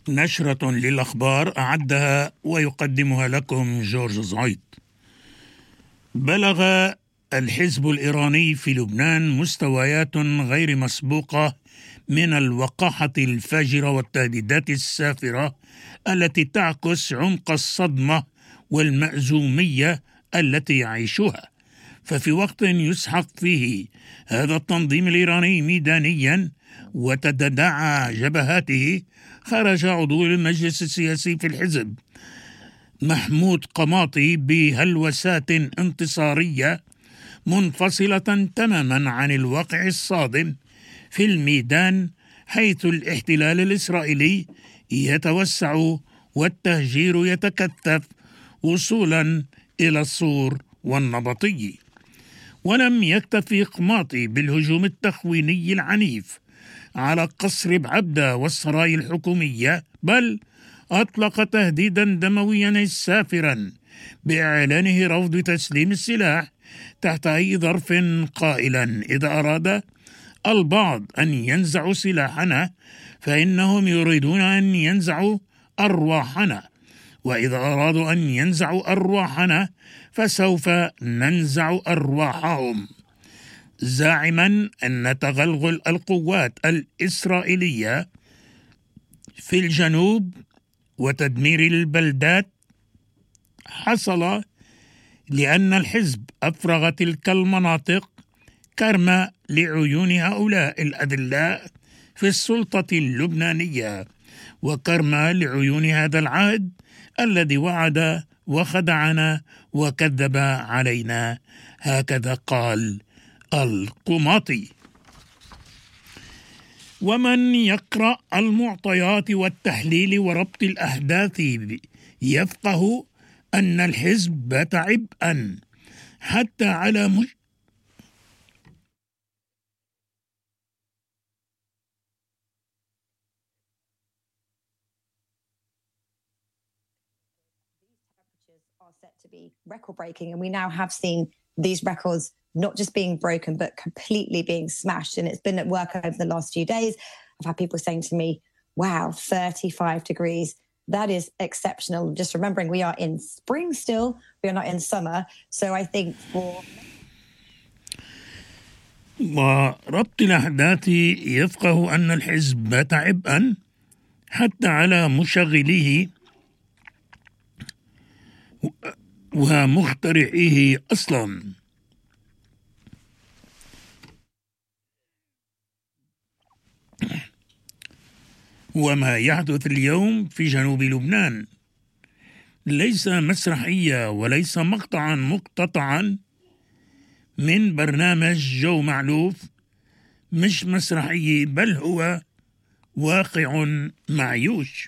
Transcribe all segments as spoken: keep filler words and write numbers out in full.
نشرة للأخبار أعدها ويقدمها لكم جورج زايد. بلغ الحزب الإيراني في لبنان مستويات غير مسبوقة من الوقاحة الفاجرة والتهديدات السافرة التي تعكس عمق الصدمة والمأزومية التي يعيشها. ففي وقت يسحق فيه هذا التنظيم الإيراني ميدانيا وتتداعى جبهاته، خرج عضو المجلس السياسي في الحزب محمود قماطي بهلوسات انتصارية منفصلة تماما عن الواقع الصادم في الميدان، حيث الاحتلال الإسرائيلي يتوسع والتهجير يتكثف وصولا إلى الصور والنبطي. ولم يكتفي قماطي بالهجوم التخويني العنيف على قصر بعبدة والسرايا الحكومية، بل أطلق تهديدا دمويا سافرا بإعلانه رفض تسليم السلاح تحت أي ظرف، قائلا: إذا أراد البعض أن ينزعوا سلاحنا فإنهم يريدون أن ينزعوا أرواحنا، وإذا أرادوا أن ينزعوا أرواحنا فسوف ننزع أرواحهم، زاعما أن تغلغل القوات الإسرائيلية في الجنوب وتدمير البلدات حصل لأن الحزب أفرغ تلك المناطق كرما لعيون هؤلاء الأذلاء في السلطة اللبنانية، وكرما لعيون هذا العهد الذي وعد وخدعنا وكذب علينا. هكذا قال القماطي. ومن يقرأ المعطيات والتحليل وربط الأحداث يفقه أن الحزب بات عبئا حتى على مش set to be record breaking, and we now have seen these records not just being broken but completely being smashed. And it's been at work over the last few days. I've had people saying to me, wow, thirty-five degrees, that is exceptional. Just remembering we are in spring still, we are not in summer. So I think for وربط الأحداث يفقه أن الحزب بات عبئا حتى على مشغليه ومخترعيه أصلا. وما يحدث اليوم في جنوب لبنان ليس مسرحية وليس مقطعا مقتطعا من برنامج جو معلوف، مش مسرحية بل هو واقع معيوش.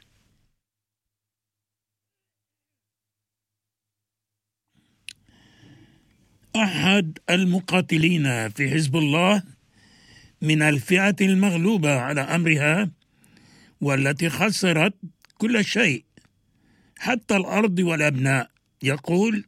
أحد المقاتلين في حزب الله من الفئة المغلوبة على أمرها والتي خسرت كل شيء حتى الأرض والأبناء يقول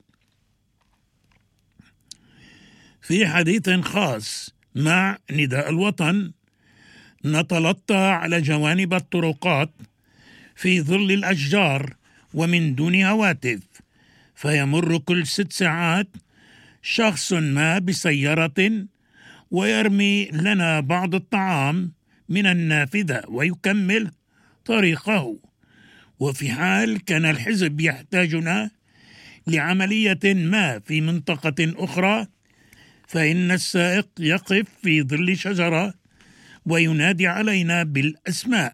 في حديث خاص مع نداء الوطن: نتلطى على جوانب الطرقات في ظل الأشجار ومن دون هواتف، فيمر كل ست ساعات شخص ما بسيارة ويرمي لنا بعض الطعام من النافذة ويكمل طريقه. وفي حال كان الحزب يحتاجنا لعملية ما في منطقة أخرى، فإن السائق يقف في ظل شجرة وينادي علينا بالأسماء.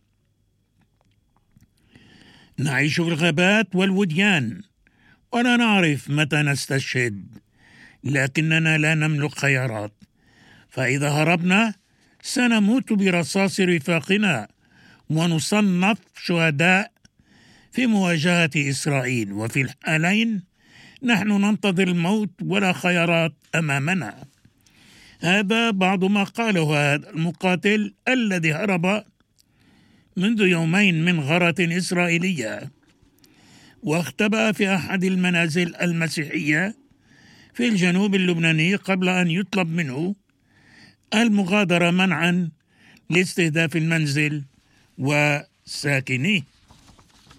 نعيش في الغابات والوديان ولا نعرف متى نستشهد، لكننا لا نملك خيارات، فإذا هربنا سنموت برصاص رفاقنا ونصنف شهداء في مواجهة إسرائيل، وفي الحالين نحن ننتظر الموت ولا خيارات أمامنا. هذا بعض ما قاله هذا المقاتل الذي هرب منذ يومين من غارة إسرائيلية واختبأ في أحد المنازل المسيحية في الجنوب اللبناني قبل أن يطلب منه المغادرة منعا لاستهداف المنزل ساكني